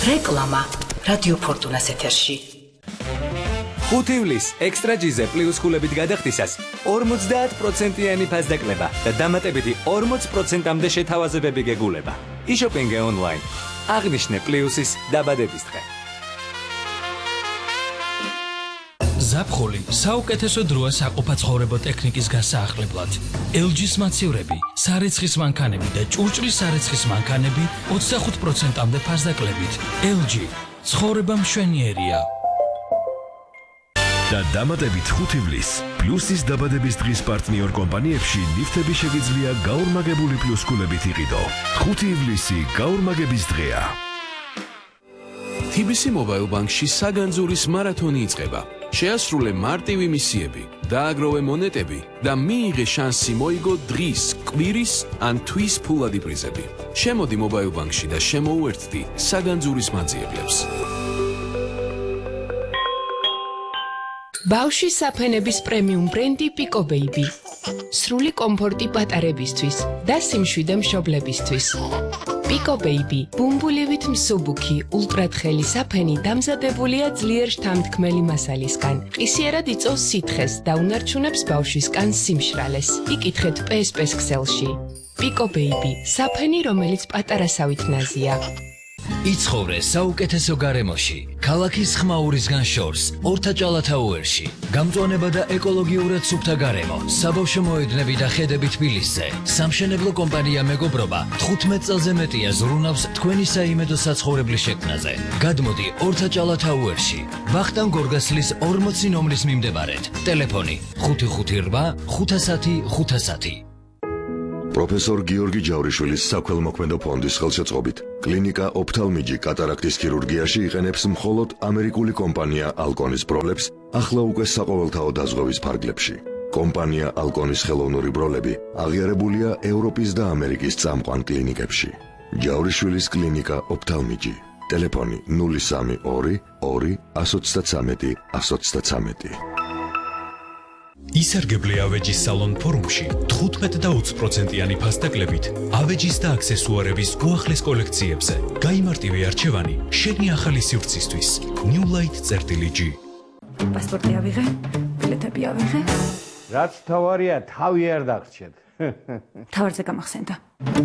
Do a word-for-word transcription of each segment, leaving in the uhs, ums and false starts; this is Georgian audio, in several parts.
რეკლამა რადიო ფორტუნას ეთერში. ხუთი ივლისს ექსტრა ჯიზე პლუს ქულებით გადახდისას ორმოცდაათ პროცენტიანი ფასდაკლება და დამატებითი ორმოც პროცენტამდე შეთავაზებები გეგულება. იშოპინგე ონლაინ. აღნიშნე პლუსის დაბადების დღე. ზაფხული საუკეთესო დროა საყოფაცხოვრებო ტექნიკის გასაახლებლად. ელ ჯის მაცივრები, სარეცხის მანქანები და ჭურჭლის სარეცხის მანქანები ოცდახუთ პროცენტამდე ფასდაკლებით. ელ ჯი ცხოვრება მშვენიერია. და დამატებით ხუთი ივლისს პლუსის დაბადების დღის პარტნიორ კომპანიებში ლიფტები შეგიძლია გაორმაგებული პლუს ქულებით იყიდო. ხუთი ივლისი გაორმაგების დღეა. თი ბი სი Mobile Bank-ში საგანძურის მარათონი იწყება. შეასრულე მარტივი მისიები, დააგროვე მონეტები და მიიღე შანსი მოიგო დღის, კვირის ან თვის ფულადი პრიზები. შემოდი Mobile Bank-ში და შემოუერთდი საგანძურის მაძიებლებს. ბავშვის საფენების პრემიუმ ბრენდი Pico Baby. სრული კომფორტი პატარებისთვის და სიმშვიდე მშობლებისთვის. Pico Baby, ბუმბულივით მსუბუქი, ულტრათხელი საფენი დამზადებულია ძლიერ შთამთქმელი მასალისგან. ყისიერად იწვევს სითხეს და უნარჩუნებს ბავშვისგან სიმშრალეს. იკითხეთ პე ეს პე-ს ქსელში. Pico Baby, საფენი, რომელიც პატარასავით ნაზია. იცხოვრე საუკეთესო გარემოში, ქალაქის ხმაურისგან შორს, ორთაჭალათაუერში. გამწვანება და ეკოლოგიურად სუფთა გარემო, საბავშვო მოედნები და ხედები თბილისზე. სამშენებლო კომპანია მეგობრობა თხუთმეტ წელზე მეტია ზრუნავს თქვენი საიმედო საცხოვრებლის შექმნაზე. გადმოდი ორთაჭალათაუერში, ვახტანგ გორგასლის ორმოცი ნომრის მიმდებარედ. ტელეფონი ხუთი ხუთი რვა ხუთასათი ხუთასათი. პროფესორ გიორგი ჯავრიშვილის საქველმოქმედო ფონდის ხელშეწყობით კლინიკა ოფთალმიჯი კატარაქტის ქირურგიაში იყენებს მხოლოდ ამერიკული კომპანია ალკონის ბროლებს ახლა უკვე საყოველთაო დაზღვევის ფარგლებში. კომპანია ალკონის ხელოვნური ბროლები აღიარებულია ევროპის და ამერიკის წამყვან კლინიკებში. ჯავრიშვილის კლინიკა ოფთალმიჯი. ტელეფონი ნული სამი ორი ორი ასი ოცდათრამეტი ასი ოცდათრამეტი. ისარგებლე ავეჯის სალონ ფორუმში თხუთმეტ და ოცი პროცენტიანი ფასდაკლებით ავეჯის და აქსესუარების უახლეს კოლექციებზე. გაიმარტივე არჩევანი შენი ახალი სივრცისთვის. New Light წერტილი ჯი. პასპორტი ავიღე, ბილეთები ავიღე. რაც თავარია, თავი არ დაგრჩეთ. თავარზე გამახსენდა.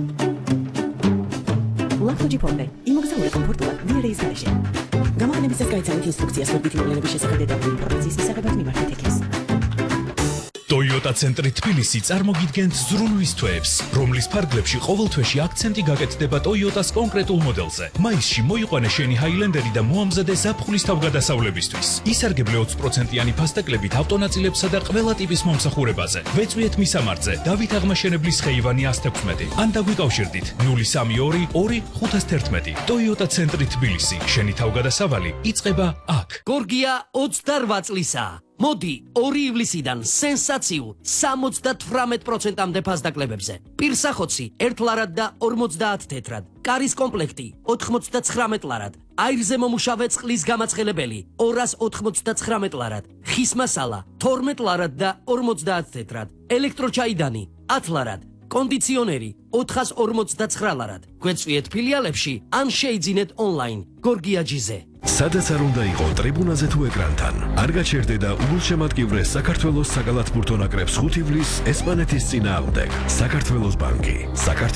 ლაფოჯი ფონდე, იმოგზაურე კომფორტულად ვიერეის გარეშე. გამოყენებისას გაიცანით ინსტრუქციას ხუთი მილიონების შესახებ დეტალური ინფორმაციის მისაღებად მიმართეთ ექეს. Toyota ცენტრი თბილისი წარმოგიდგენთ ზრუნვის თვეებს, რომლის ფარგლებში ყოველ თვეში აქცენტი გაკეთდება Toyotas კონკრეტულ მოდელზე. მაისში მოიყვანე შენი Highlander-ი და მოამზადე ზაფხულის თავგადასავლებისთვის. ისარგებლე ოცი პროცენტიანი ფასდაკლებით ავტონაწილებსა და ყველა ტიპის მომსახურებაზე. ვეწვიეთ მისამართზე დავით აღმაშენებლის ხეივანი ასი თექვსმეტი. ან დაგვიკავშირდით ნული სამი ორი ორი ხუთას თერთმეტი. Toyota ცენტრი თბილისი. შენი თავგადასავალი იწყება აქ. გორგია ოცდარვა წლისაა. მოდი ორი ივლისიდან სენსაციულ სამოცდათვრამეტ პროცენტამდე ფასდაკლებებზე. პირსახოცი ერთ ლარად და ორმოცდაათ თეთრად. კარის კომპლექტი ოთხმოცდაცხრამეტ ლარად. აირზე მომუშავე წყლის გამაცხელებელი ორას ოთხმოცდაცხრამეტ ლარად. ხის მასალა თორმეტ ლარად და ორმოცდაათ თეთრად. ელექტროჩაიდანი ათ ლარად. კონდიციონერი ოთხას ორმოცდაცხრა ლარად. გვეწვიეთ ფილიალებში ან შეიძინეთ ონლაინ. გორგია ჯიზე. სადაც არ უნდა იყო ტრიბუნაზე თუ ეკრანთან. არ გაჩერდე და უგულშემატკივრე საქართველოს საკალათბურთო ნაკრებს ხუთი ივლისს ესპანეთის წინააღმდეგ. საქართველოს ბანკი.